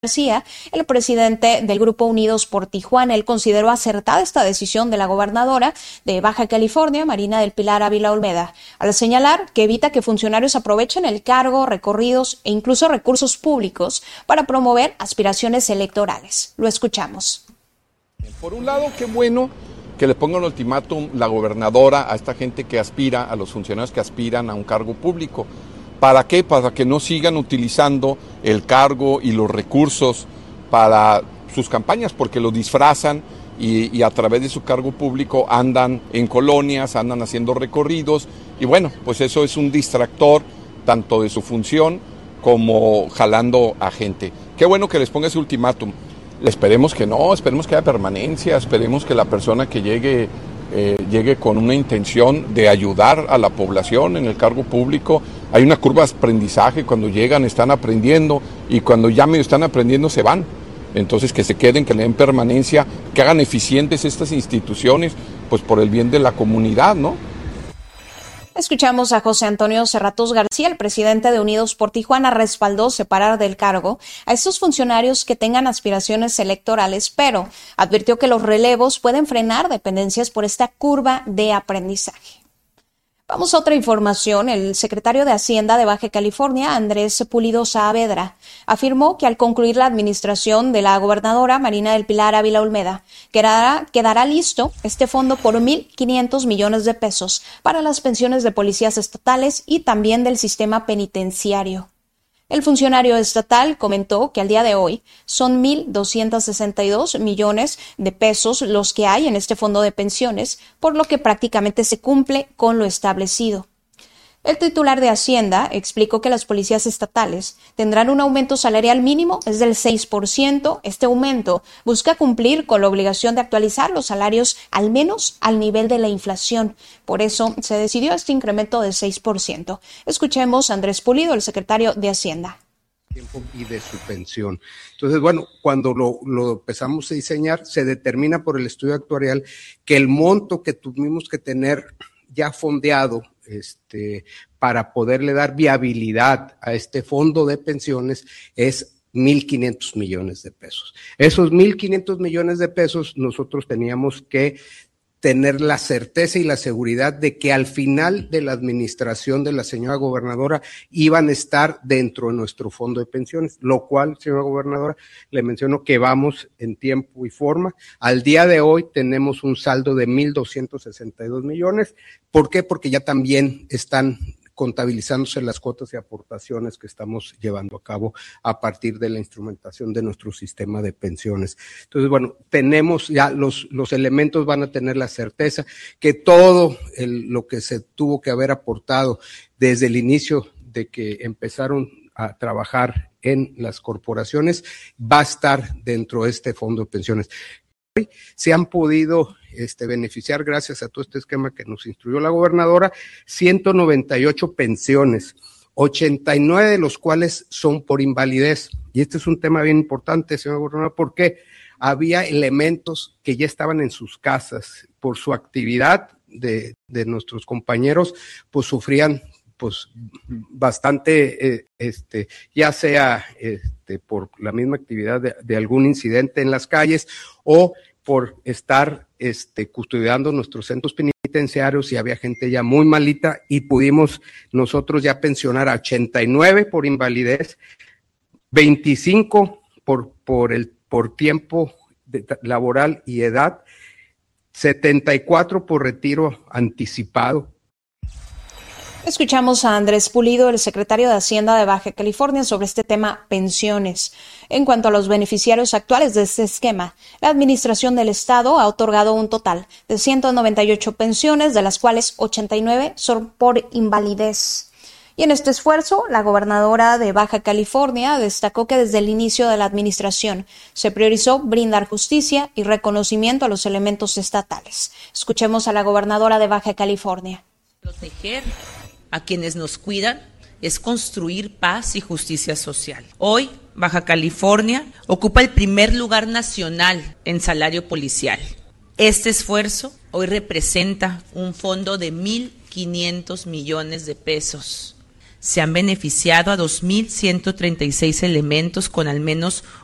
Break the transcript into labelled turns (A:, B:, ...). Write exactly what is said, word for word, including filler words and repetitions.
A: García, el presidente del Grupo Unidos por Tijuana. Él consideró acertada esta decisión de la gobernadora de Baja California, Marina del Pilar Ávila Olmeda, al señalar que evita que funcionarios aprovechen el cargo, recorridos e incluso recursos públicos para promover aspiraciones electorales. Lo escuchamos.
B: Por un lado, qué bueno que le ponga un ultimátum la gobernadora a esta gente que aspira, a los funcionarios que aspiran a un cargo público. ¿Para qué? Para que no sigan utilizando el cargo y los recursos para sus campañas, porque lo disfrazan y, y a través de su cargo público andan en colonias, andan haciendo recorridos y bueno, pues eso es un distractor tanto de su función como jalando a gente. Qué bueno que les ponga ese ultimátum. Esperemos que no, esperemos que haya permanencia, esperemos que la persona que llegue eh, llegue con una intención de ayudar a la población en el cargo público. Hay una curva de aprendizaje, cuando llegan están aprendiendo y cuando ya medio están aprendiendo se van. Entonces que se queden, que le den permanencia, que hagan eficientes estas instituciones, pues por el bien de la comunidad, ¿no?
A: Escuchamos a José Antonio Serratos García, el presidente de Unidos por Tijuana, respaldó separar del cargo a estos funcionarios que tengan aspiraciones electorales, pero advirtió que los relevos pueden frenar dependencias por esta curva de aprendizaje. Vamos a otra información. El secretario de Hacienda de Baja California, Andrés Pulido Saavedra, afirmó que al concluir la administración de la gobernadora Marina del Pilar Ávila Olmeda, quedará, quedará listo este fondo por mil quinientos millones de pesos para las pensiones de policías estatales y también del sistema penitenciario. El funcionario estatal comentó que al día de hoy son mil doscientos sesenta y dos millones de pesos los que hay en este fondo de pensiones, por lo que prácticamente se cumple con lo establecido. El titular de Hacienda explicó que las policías estatales tendrán un aumento salarial mínimo, es del seis por ciento. Este aumento busca cumplir con la obligación de actualizar los salarios al menos al nivel de la inflación. Por eso se decidió este incremento del seis por ciento. Escuchemos a Andrés Pulido, el secretario de Hacienda.
C: Y de su pensión. Entonces, bueno, cuando lo, lo empezamos a diseñar, se determina por el estudio actuarial que el monto que tuvimos que tener ya fondeado este, para poderle dar viabilidad a este fondo de pensiones es mil quinientos millones de pesos. Esos mil quinientos millones de pesos nosotros teníamos que tener la certeza y la seguridad de que al final de la administración de la señora gobernadora iban a estar dentro de nuestro fondo de pensiones, lo cual, señora gobernadora, le menciono que vamos en tiempo y forma. Al día de hoy tenemos un saldo de mil doscientos sesenta y dos millones. ¿Por qué? Porque ya también están contabilizándose las cuotas y aportaciones que estamos llevando a cabo a partir de la instrumentación de nuestro sistema de pensiones. Entonces, bueno, tenemos ya los, los elementos, van a tener la certeza que todo el, lo que se tuvo que haber aportado desde el inicio de que empezaron a trabajar en las corporaciones va a estar dentro de este fondo de pensiones. Hoy se han podido este, beneficiar, gracias a todo este esquema que nos instruyó la gobernadora, ciento noventa y ocho pensiones, ochenta y nueve de los cuales son por invalidez. Y este es un tema bien importante, señora gobernadora, porque había elementos que ya estaban en sus casas por su actividad de, de nuestros compañeros, pues sufrían pues bastante, eh, este, ya sea este, por la misma actividad de, de algún incidente en las calles o por estar este, custodiando nuestros centros penitenciarios, y había gente ya muy malita y pudimos nosotros ya pensionar a ochenta y nueve por invalidez, veinticinco por, por, el, por tiempo de, laboral y edad, setenta y cuatro por retiro anticipado.
A: Escuchamos a Andrés Pulido, el secretario de Hacienda de Baja California, sobre este tema pensiones. En cuanto a los beneficiarios actuales de este esquema, la Administración del Estado ha otorgado un total de ciento noventa y ocho pensiones, de las cuales ochenta y nueve son por invalidez. Y en este esfuerzo, la gobernadora de Baja California destacó que desde el inicio de la administración se priorizó brindar justicia y reconocimiento a los elementos estatales. Escuchemos a la gobernadora de Baja California.
D: Proteger a quienes nos cuidan es construir paz y justicia social. Hoy, Baja California ocupa el primer lugar nacional en salario policial. Este esfuerzo hoy representa un fondo de mil quinientos millones de pesos. Se han beneficiado a dos mil ciento treinta y seis elementos con al menos